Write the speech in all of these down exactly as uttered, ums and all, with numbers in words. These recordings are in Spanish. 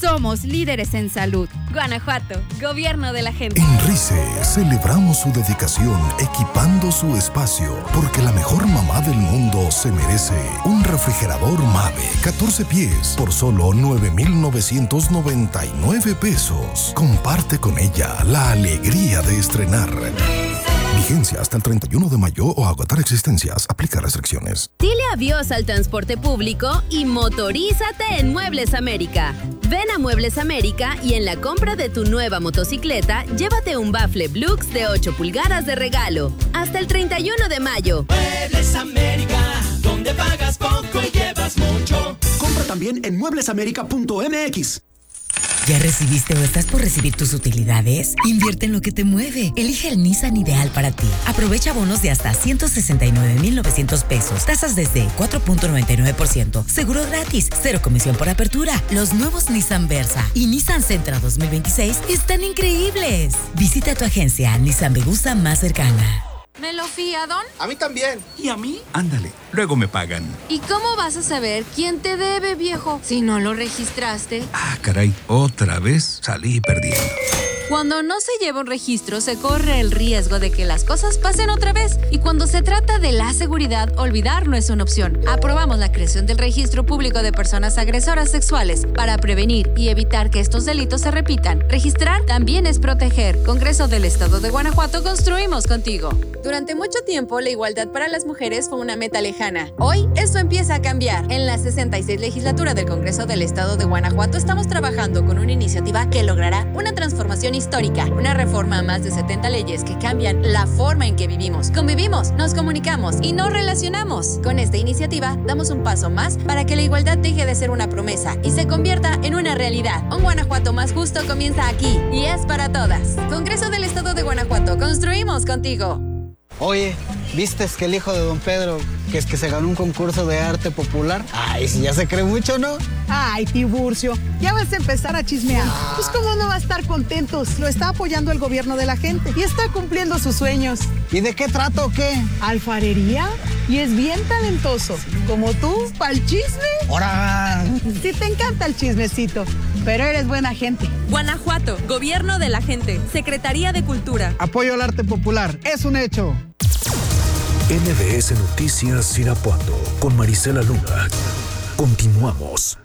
Somos líderes en salud. Guanajuato, gobierno de la gente. En RICE celebramos su dedicación equipando su espacio, porque la mejor mamá del mundo se merece un refrigerador Mave catorce pies por solo nueve mil novecientos noventa y nueve pesos. Comparte con ella la alegría de estrenar. Vigencia hasta el treinta y uno de mayo o agotar existencias. Aplica restricciones. Dile adiós al transporte público y motorízate en Muebles América. Ven a Muebles América y en la compra de tu nueva motocicleta, llévate un bafle Blux de ocho pulgadas de regalo. Hasta el treinta y uno de mayo. Muebles América, donde pagas poco y llevas mucho. Compra también en muebles américa punto m x. ¿Ya recibiste o estás por recibir tus utilidades? Invierte en lo que te mueve. Elige el Nissan ideal para ti. Aprovecha bonos de hasta ciento sesenta y nueve mil novecientos pesos. Tasas desde cuatro punto noventa y nueve por ciento. Seguro gratis. Cero comisión por apertura. Los nuevos Nissan Versa y Nissan Sentra dos mil veintiséis están increíbles. Visita tu agencia Nissan Vegusa más cercana. ¿Me lo fía, Don? A mí también. ¿Y a mí? Ándale, luego me pagan. ¿Y cómo vas a saber quién te debe, viejo, si no lo registraste? Ah, caray, otra vez salí perdiendo. Cuando no se lleva un registro, se corre el riesgo de que las cosas pasen otra vez. Y cuando se trata de la seguridad, olvidar no es una opción. Aprobamos la creación del Registro Público de Personas Agresoras Sexuales para prevenir y evitar que estos delitos se repitan. Registrar también es proteger. Congreso del Estado de Guanajuato, construimos contigo. Durante mucho tiempo, la igualdad para las mujeres fue una meta lejana. Hoy, esto empieza a cambiar. En la sesenta y seis legislatura del Congreso del Estado de Guanajuato, estamos trabajando con una iniciativa que logrará una transformación histórica, una reforma a más de setenta leyes que cambian la forma en que vivimos, convivimos, nos comunicamos y nos relacionamos. Con esta iniciativa, damos un paso más para que la igualdad deje de ser una promesa y se convierta en una realidad. Un Guanajuato más justo comienza aquí y es para todas. Congreso del Estado de Guanajuato, construimos contigo. Oye, ¿vistes que el hijo de don Pedro, que es que se ganó un concurso de arte popular? Ay, si ya se cree mucho, ¿no? Ay, Tiburcio, ya vas a empezar a chismear. Ah. Pues cómo no va a estar contentos. Lo está apoyando el gobierno de la gente y está cumpliendo sus sueños. ¿Y de qué trato o qué? Alfarería. Y es bien talentoso. Como tú, pa'l chisme. ¡Hora! Sí te encanta el chismecito, pero eres buena gente. Guanajuato, gobierno de la gente. Secretaría de Cultura. Apoyo al arte popular, es un hecho. N B S Noticias Irapuato con Marisela Luna. Continuamos.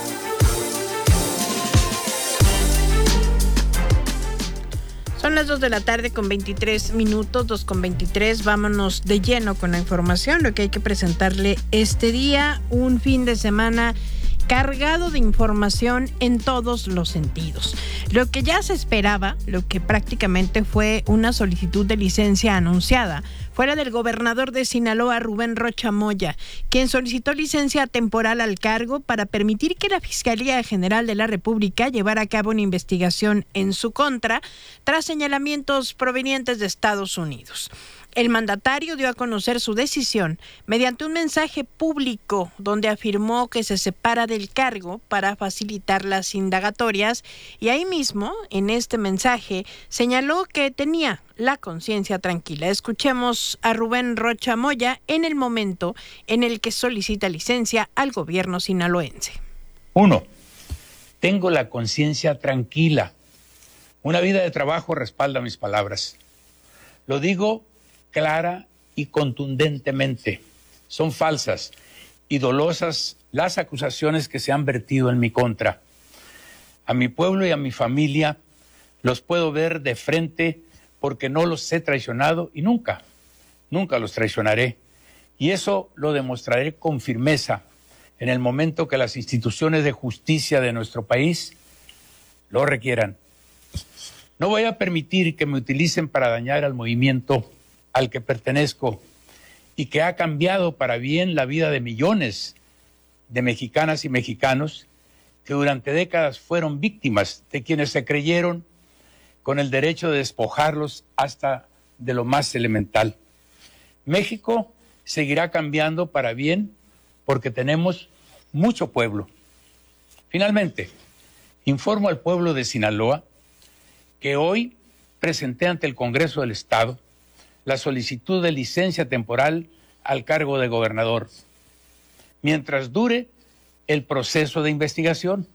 Son las dos de la tarde con veintitrés minutos, dos con veintitrés. Vámonos de lleno con la información, lo que hay que presentarle este día. Un fin de semana cargado de información en todos los sentidos. Lo que ya se esperaba, lo que prácticamente fue una solicitud de licencia anunciada, fuera del gobernador de Sinaloa, Rubén Rocha Moya, quien solicitó licencia temporal al cargo para permitir que la Fiscalía General de la República llevara a cabo una investigación en su contra tras señalamientos provenientes de Estados Unidos. El mandatario dio a conocer su decisión mediante un mensaje público donde afirmó que se separa del cargo para facilitar las indagatorias y ahí mismo, en este mensaje, señaló que tenía la conciencia tranquila. Escuchemos a Rubén Rocha Moya en el momento en el que solicita licencia al gobierno sinaloense. Uno, tengo la conciencia tranquila. Una vida de trabajo respalda mis palabras. Lo digo clara y contundentemente. Son falsas y dolosas las acusaciones que se han vertido en mi contra. A mi pueblo y a mi familia los puedo ver de frente porque no los he traicionado y nunca, nunca los traicionaré. Y eso lo demostraré con firmeza en el momento que las instituciones de justicia de nuestro país lo requieran. No voy a permitir que me utilicen para dañar al movimiento al que pertenezco y que ha cambiado para bien la vida de millones de mexicanas y mexicanos que durante décadas fueron víctimas de quienes se creyeron con el derecho de despojarlos hasta de lo más elemental. México seguirá cambiando para bien porque tenemos mucho pueblo. Finalmente, informo al pueblo de Sinaloa que hoy presenté ante el Congreso del Estado la solicitud de licencia temporal al cargo de gobernador, mientras dure el proceso de investigación.